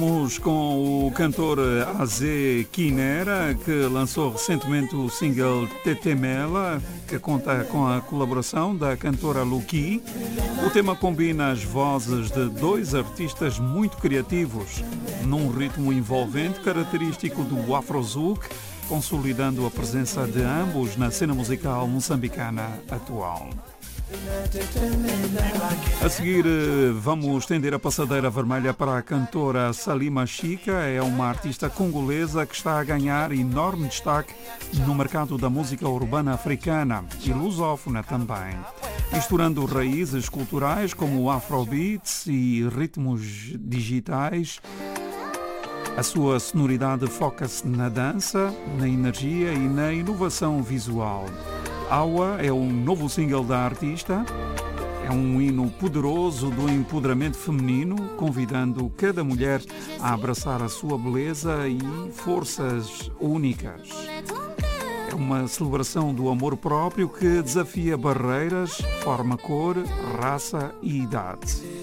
Vamos com o cantor Aze Quinera, que lançou recentemente o single Tetemela, que conta com a colaboração da cantora Luki. O tema combina as vozes de dois artistas muito criativos, num ritmo envolvente característico do Afrozouk, consolidando a presença de ambos na cena musical moçambicana atual. A seguir, vamos estender a passadeira vermelha para a cantora Salima Chika. É uma artista congolesa que está a ganhar enorme destaque no mercado da música urbana africana e lusófona também, misturando raízes culturais como o afrobeats e ritmos digitais. A sua sonoridade foca-se na dança, na energia e na inovação visual. Awa é um novo single da artista. É um hino poderoso do empoderamento feminino, convidando cada mulher a abraçar a sua beleza e forças únicas. É uma celebração do amor próprio que desafia barreiras, forma, cor, raça e idade.